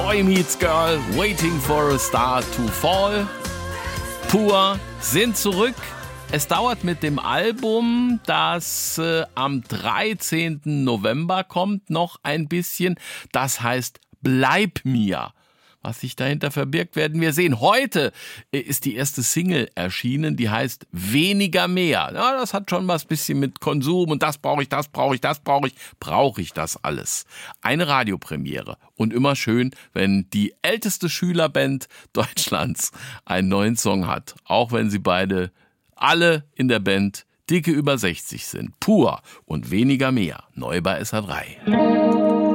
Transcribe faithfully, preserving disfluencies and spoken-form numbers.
Boy Meets Girl, Waiting for a Star to Fall. Pur sind zurück. Es dauert mit dem Album, das äh, am dreizehnten November kommt, noch ein bisschen. Das heißt Bleib mir. Was sich dahinter verbirgt, werden wir sehen. Heute ist die erste Single erschienen, die heißt Weniger mehr. Ja, das hat schon was bisschen mit Konsum und das brauche ich, das brauche ich, das brauche ich. Brauche ich das alles? Eine Radiopremiere. Und immer schön, wenn die älteste Schülerband Deutschlands einen neuen Song hat. Auch wenn sie beide, alle in der Band, dicke über sechzig sind. Pur und Weniger mehr. Neu bei S H drei.